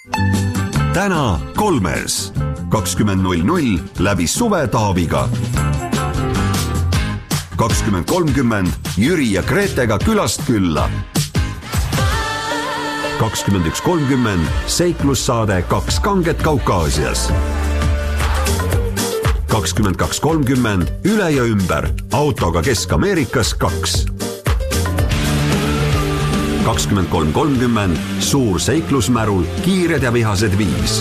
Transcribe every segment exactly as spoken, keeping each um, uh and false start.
täna kolmes. kakskümmend null null läbi Suve Taaviga. kakskümmend kolmkümmend Jüri ja Gretega külast külla. kakskümmend üks kolmkümmend seiklussaade Kaks kanget Kaukaasias. kakskümmend kaks kolmkümmend üle ja ümber autoga Kesk-Ameerikas kaks. kakskümmend kolm kolmkümmend suur seiklusmärul Kiired ja vihased viis.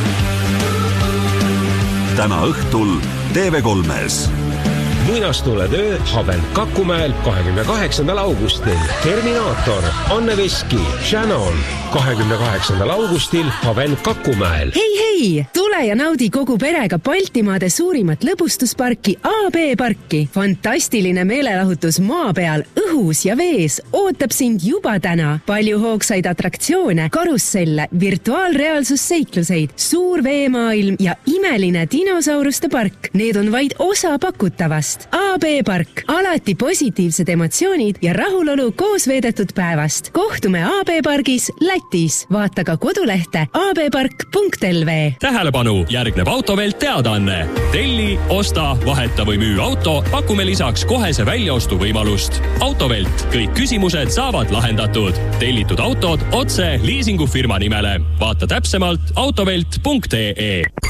täna õhtul T V kolmes. Muinastule töö Haven Kakumäel kahekümne kaheksandal augustil. Terminaator, Anne Veski, Shannon. kahekümne kaheksandal augustil Haven Kakumäel. Hei, hei! Tule ja naudi kogu perega Baltimaade suurimat lõbustusparki A B parki. Fantastiline meelelahutus maa peal, õhus ja vees ootab sind juba täna. Palju hoogsaid atraktsioone, karusselle, virtuaalreaalsusseikluseid, suur veemaailm ja imeline dinosauruste park. Need on vaid osa pakutavast. A B park. Alati positiivsed emotsioonid ja rahulolu koos veedetud päevast. Kohtume A B pargis Lätis. Vaata ka kodulehte a b park punkt l v. Tähelepanu, järgneb Autovelt teadaanne. Telli, osta, vaheta või müü auto, pakume lisaks kohese väljaostu võimalust. Autovelt, kõik küsimused saavad lahendatud. Tellitud autod otse liisingufirma nimele. Vaata täpsemalt autovelt punkt e e.